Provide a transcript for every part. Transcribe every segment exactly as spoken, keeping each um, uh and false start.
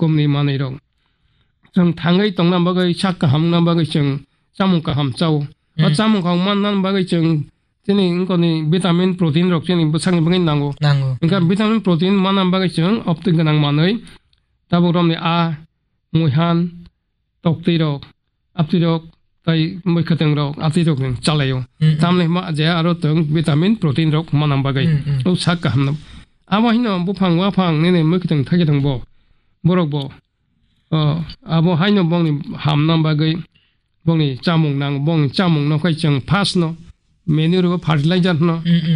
रोखोमनि माने रok जों थाङै तंना बागै sak kaham na bagै जों samung kaham chau ba samung kaham man nan bagै जों tini ngoni vitamin protein rok tini besang bagै nango ingka vitamin protein manam bagै जों opti ganang manai tabu romni a muihan tokti rok apti rok tai moi khateng rok ati rok chalayo tamle ma je aro tong vitamin protein rok manam bagै o sak kaham na abo hino bufang wa phang ne ne moi khateng thagi dong bo borok bo 어 아보 하이노 봉니 함남 바게 봉니 짜몽 낭 봉 짜몽 너 거이 정 파스노 메뉴로 파르라이자노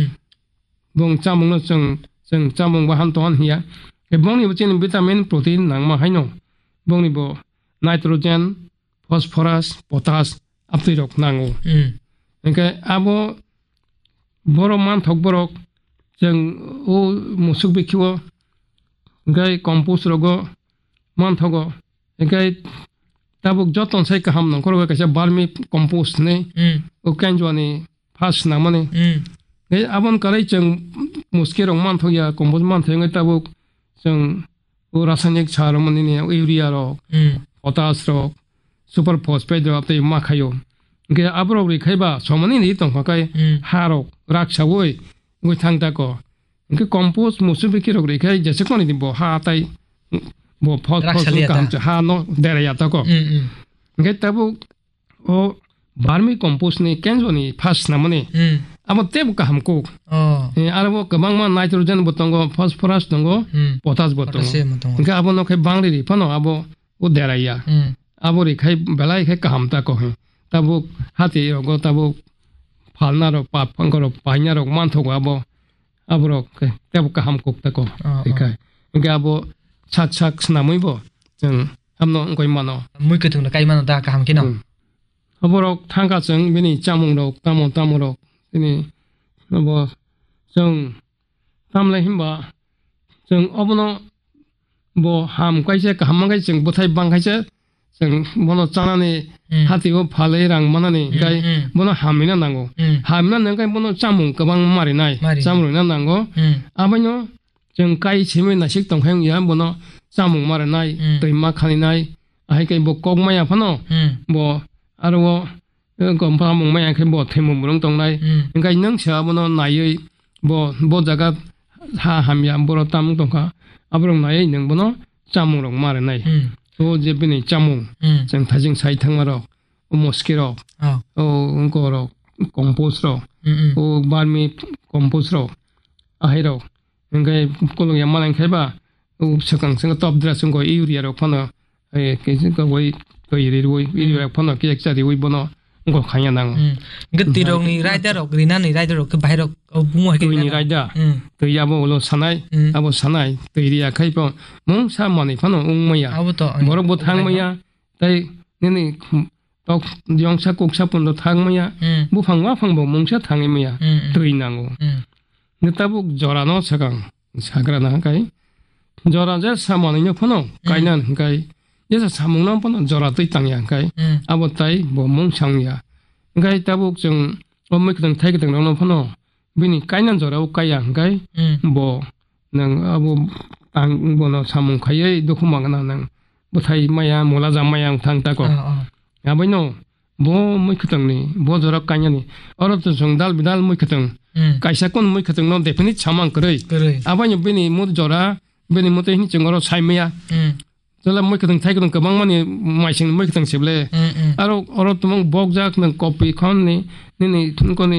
봉 짜몽 너정정 짜몽 바한 동안 히야 에 봉니 부치는 비타민 프로테인 낭마 하이노 봉니 보 나이트로젠 포스포러스 포타스 앞뒤록 낭오 그러니까 아보 보로만 덕보록 정오 무숙비 키워 그러니까 컴포스로고 만타고 그러니까 ताबुक जतन sai ka ham nang koro ka balmi compost ne o kanjwani phas na mane ge abon kalai chang muske rong man thoya compost man thoya tabuk chang o rasayanik char mane ne urea ro potash ro super phosphate ro apte ma khayo ge abro ri khaiba somani ni tong kai ha ro rak chawoi ngoi thang ta ko ge compost musubi ki ro ri khai jese koni ni bo ha tai 뭐 포스포스 감자 하노 데려야다고 이게 따부 어 바르미 컴포스니 켄조니 파스 나머니 아무 때부까 함고 어 아르보 그방만 나이트로젠 보통고 포스포러스 동고 포타스 보통 그러니까 아보노 그 방리리 파노 아보 오 데라야 아보리 카이 발라이 카 함다고 해 따부 하티 요거 따부 팔나로 파판거로 파냐로 만토고 아보 아보로 그 때부까 함고다고 그러니까 그러니까 아보 착착 스나무이보 정 함노 거이 마노 무이 그등나 까이 마노다 가 함께노 어버럭 탕가 정 미니 짜몽로 따모 따모로 미니 뭐정 담래 힘바 정 어버노 뭐함 까이세 가 함만 까이 정 보타이 방 까이세 정 뭐노 짜나니 하티고 팔레랑 마나니 까이 뭐노 함이나 나고 함이나 nen가 뭐노 짜몽 그방 말이 나이 짜몽이나 나고 아바뇨 정 까이 치면 나식 동행이야 뭐노 짜몽 말이 나이 또이마 칸이 나이 아이게 뭐 꼭마야 파노 뭐 아르고 검파 몽마야 그 뭐 태모 무릉 동나이 그러니까 능차 뭐노 나이 뭐 뭐자가 하 함이야 뭐로 땀 동가 아브롱 나이 능 뭐노 짜몽롱 말이 나이 또 제빈이 짜몽 정 타징 사이탕 말어 모스키로 어 응거로 컴포스로 오 바르미 컴포스로 아히로 그러니까 꼴로 야만한 개바 उपसकं संग top dress को यूरिया रो फनो ए केसिन को वही को इरि वही यूरिया फनो के एक्चुअली वही बनो को खाया नंग गति रोग नि राइडर रो ग्रीना नि राइडर रो के बाहिर बुमो के नि राइडर तो याबो लो सनाय अबो सनाय तो इरिया खाइपो मं सा मनि फनो उंमया अबो तो बरो बो थांमया तै नि tok yongsa koksa pundo thangmaya bu phangwa phangbo mungsa thangimaya tuinango nitabuk jorano sakang sagrana kai jora je samani phono kainan kai yesa samungna phono jora tui tangya kai abotai bo mung sangya kai tabuk jung omik tang thai tang no phono bini kainan jora ukaya kai bo nang abo tang bono samung khai dokhumangna nang bothai maya mola jamaya thang ta ko 아버노 뭐 뭐크등니 뭐 저러 까냐니 어럽도 정달 비달 뭐크등 까이사건 뭐크등 너 데피니 차만 그래 아버니 비니 못 저라 비니 못 힘 정어로 삶이야 저라 뭐크등 타이거든 그방만이 마신 뭐크등 집래 아로 어럽도 뭐 복작는 커피 콘니 니니 튼거니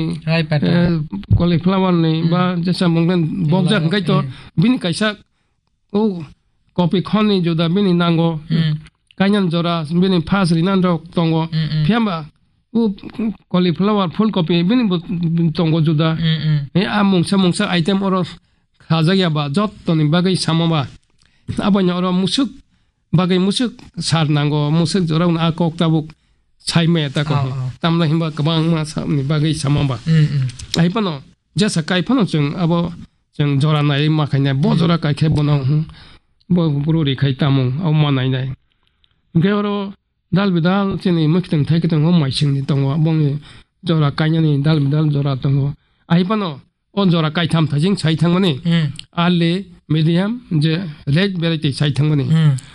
콜리플라워니 바 제사 먹는 복작 가이또 비니 까이사 오 커피 콘니 조다 비니 난고 kanyan jora bini pasri nandro tongo piamba u cauliflower full copy bini tongo juda e amung samung sa item oro khajagya ba jot toni bagai samaba abanya oro musuk bagai musuk sar nango musuk jora un akok tabuk chaime ta ko tamla himba kabang ma samni bagai samaba ai pano jasa kai pano chung abo chung jora nai ma khanya bo jora kai khe bono bo bururi khai tamung au ma nai nai 게어로 달비달 진이 먹던 태기던 거 마이싱니 동거 몽이 저라 까냐니 달비달 저라 동거 아이바노 온 저라 까이 탐 타징 차이 탕거니 알레 미디엄 이제 레드 베리티 차이 탕거니